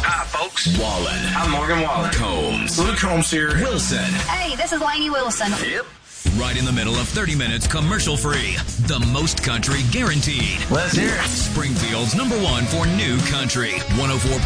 Hi, folks. Wallen. I'm Morgan Wallen. Combs. Luke Combs here. Wilson. Hey, this is Lainey Wilson. Yep. Right in the middle of 30 minutes commercial-free. The most country guaranteed. Let's hear it. Springfield's #1 for new country. 104.